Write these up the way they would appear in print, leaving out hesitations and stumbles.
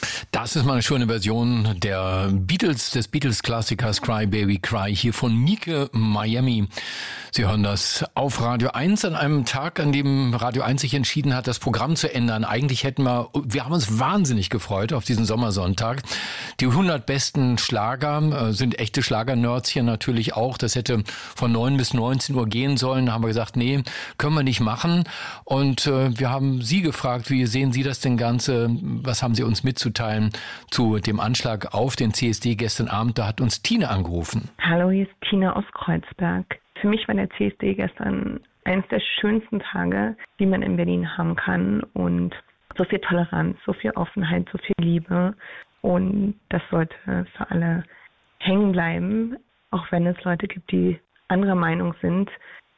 Das ist mal eine schöne Version des Beatles-Klassikers Cry Baby Cry, hier von Mieke Miami. Sie hören das auf Radio 1 an einem Tag, an dem Radio 1 sich entschieden hat, das Programm zu ändern. Eigentlich wir haben uns wahnsinnig gefreut auf diesen Sommersonntag. Die 100 besten Schlager sind echte Schlager-Nerds hier natürlich auch. Das hätte von 9 bis 19 Uhr gehen sollen. Da haben wir gesagt, nee, können wir nicht machen. Und wir haben Sie gefragt, wie sehen Sie das denn Ganze? Was haben Sie uns mitzuteilen zu dem Anschlag auf den CSD gestern Abend? Da hat uns Tina angerufen. Hallo, hier ist Tina aus Kreuzberg. Für mich war der CSD gestern eines der schönsten Tage, die man in Berlin haben kann. Und so viel Toleranz, so viel Offenheit, so viel Liebe. Und das sollte für alle hängen bleiben, auch wenn es Leute gibt, die anderer Meinung sind.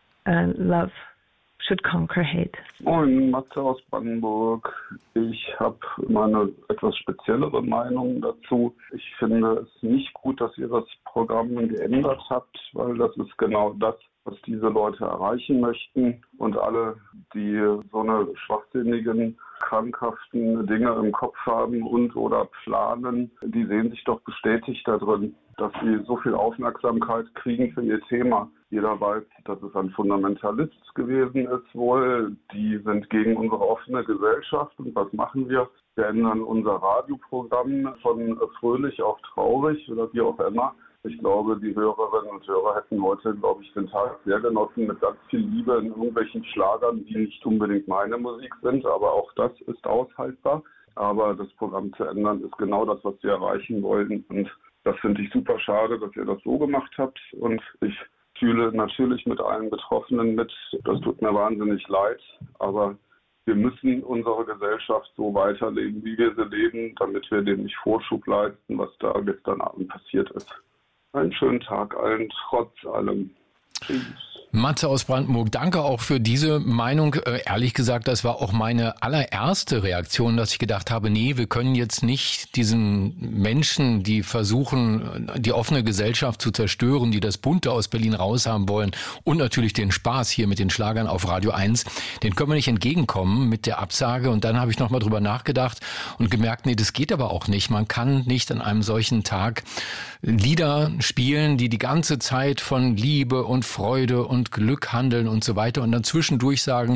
Love should conquer hate. Moin, Matze aus Brandenburg. Ich habe mal eine etwas speziellere Meinung dazu. Ich finde es nicht gut, dass ihr das Programm geändert habt, weil das ist genau das, was diese Leute erreichen möchten. Und alle, die so eine schwachsinnigen, krankhaften Dinge im Kopf haben und oder planen, die sehen sich doch bestätigt darin, dass sie so viel Aufmerksamkeit kriegen für ihr Thema. Jeder weiß, dass es ein Fundamentalist gewesen ist wohl. Die sind gegen unsere offene Gesellschaft. Und was machen wir? Wir ändern unser Radioprogramm von fröhlich auf traurig oder wie auch immer. Ich glaube, die Hörerinnen und Hörer hätten heute, den Tag sehr genossen mit ganz viel Liebe in irgendwelchen Schlagern, die nicht unbedingt meine Musik sind, aber auch das ist aushaltbar. Aber das Programm zu ändern ist genau das, was wir erreichen wollten. Und das finde ich super schade, dass ihr das so gemacht habt. Und ich fühle natürlich mit allen Betroffenen mit. Das tut mir wahnsinnig leid. Aber wir müssen unsere Gesellschaft so weiterleben, wie wir sie leben, damit wir dem nicht Vorschub leisten, was da gestern Abend passiert ist. Einen schönen Tag allen, trotz allem. Tschüss. Matze aus Brandenburg, danke auch für diese Meinung. Ehrlich gesagt, das war auch meine allererste Reaktion, dass ich gedacht habe, nee, wir können jetzt nicht diesen Menschen, die versuchen, die offene Gesellschaft zu zerstören, die das Bunte aus Berlin raushaben wollen und natürlich den Spaß hier mit den Schlagern auf Radio 1, den können wir nicht entgegenkommen mit der Absage. Und dann habe ich nochmal drüber nachgedacht und gemerkt, nee, das geht aber auch nicht. Man kann nicht an einem solchen Tag Lieder spielen, die ganze Zeit von Liebe und Freude und Glück handeln und so weiter und dann zwischendurch sagen,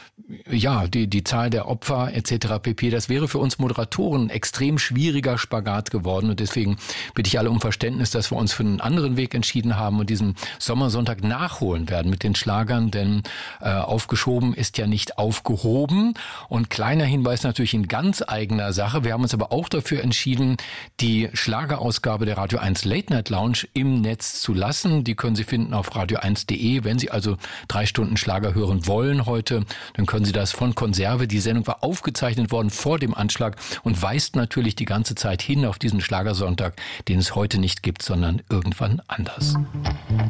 ja, die Zahl der Opfer etc. pp. Das wäre für uns Moderatoren ein extrem schwieriger Spagat geworden und deswegen bitte ich alle um Verständnis, dass wir uns für einen anderen Weg entschieden haben und diesen Sommersonntag nachholen werden mit den Schlagern, denn aufgeschoben ist ja nicht aufgehoben. Und kleiner Hinweis natürlich in ganz eigener Sache. Wir haben uns aber auch dafür entschieden, die Schlagerausgabe der Radio 1 Late Night Lounge im Netz zu lassen. Die können Sie finden auf radio1.de. Wenn Sie also 3 Stunden Schlager hören wollen heute, dann können Sie das von Konserve. Die Sendung war aufgezeichnet worden vor dem Anschlag und weist natürlich die ganze Zeit hin auf diesen Schlagersonntag, den es heute nicht gibt, sondern irgendwann anders.